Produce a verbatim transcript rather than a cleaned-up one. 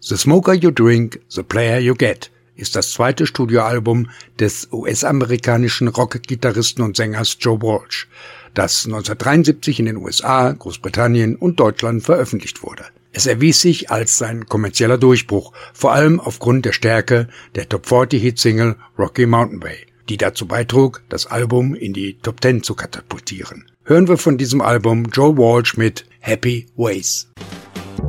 The Smoker You Drink, The Player You Get ist das zweite Studioalbum des U S-amerikanischen Rock-Gitarristen und Sängers Joe Walsh, das neunzehnhundertdreiundsiebzig in den U S A, Großbritannien und Deutschland veröffentlicht wurde. Es erwies sich als sein kommerzieller Durchbruch, vor allem aufgrund der Stärke der Top vierzig Hitsingle Rocky Mountain Way, die dazu beitrug, das Album in die Top zehn zu katapultieren. Hören wir von diesem Album Joe Walsh mit Happy Ways.